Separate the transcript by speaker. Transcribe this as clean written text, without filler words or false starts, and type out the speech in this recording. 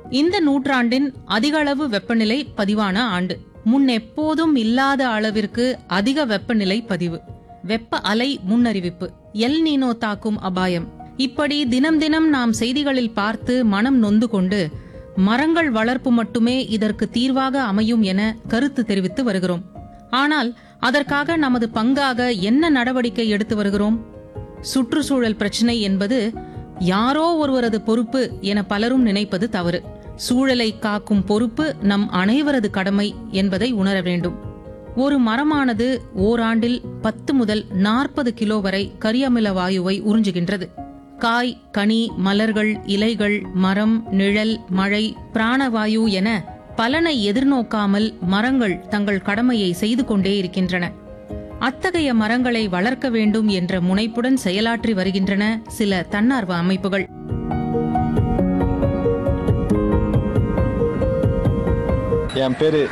Speaker 1: இந்த நூற்றாண்டின் அதிகளவு வெப்பநிலை பதிவான ஆண்டு. முன் எப்போதும் இல்லாத அளவிற்கு அதிக வெப்பநிலை பதிவு. வெப்ப அலை முன்னறிவிப்பு, எல் நீனோ தாக்கும் அபாயம். இப்படி தினம் தினம் நாம் செய்திகளில் பார்த்து மனம் நொந்து கொண்டு மரங்கள் வளர்ப்பு மட்டுமே இதற்கு தீர்வாக அமையும் என கருத்து தெரிவித்து வருகிறோம். ஆனால் அதற்காக நமது பங்காக என்ன நடவடிக்கை எடுத்து வருகிறோம்? சுற்றுச்சூழல் பிரச்சினை என்பது யாரோ ஒருவரது பொறுப்பு என பலரும் நினைப்பது தவறு. சூழலை காக்கும் பொறுப்பு நம் அனைவரது கடமை என்பதை உணர வேண்டும். ஒரு மரமானது ஓராண்டில் 10 முதல் 40 கிலோ வரை கரியமில வாயுவை உறிஞ்சுகின்றது. காய், கனி, மலர்கள், இலைகள், மரம், நிழல், மழை, பிராணவாயு என பலனை எதிர்நோக்காமல் மரங்கள் தங்கள் கடமையை செய்து கொண்டே இருக்கின்றன. அத்தகைய மரங்களை வளர்க்க வேண்டும் என்ற முனைப்புடன் செயலாற்றி வருகின்றன சில தன்னார்வ அமைப்புகள்.
Speaker 2: என் பேரு